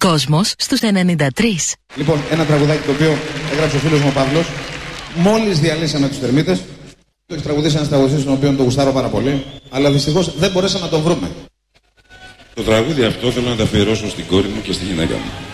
Κόσμος στους 93. Λοιπόν, ένα τραγουδάκι το οποίο έγραψε ο φίλος μου ο Παύλος. Μόλις διαλύσαμε τους Τερμίτες, το έχει τραγουδήσει ένας τραγουδιστής τον οποίο το γουστάρω πάρα πολύ, αλλά δυστυχώς δεν μπορέσαμε να τον βρούμε. Το τραγούδι αυτό θέλω να το αφιερώσω στην κόρη μου και στη γυναίκα μου.